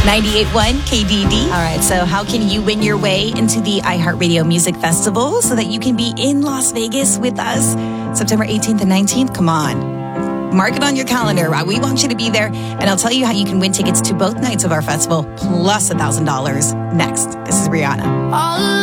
98.1 KDD. All right, so how can you win your way into the iHeartRadio Music Festival so that you can be in Las Vegas with us September 18th and 19th? Come on. Mark it on your calendar. We want you to be there, and I'll tell you how you can win tickets to both nights of our festival, plus $1,000 next. This is Rihanna.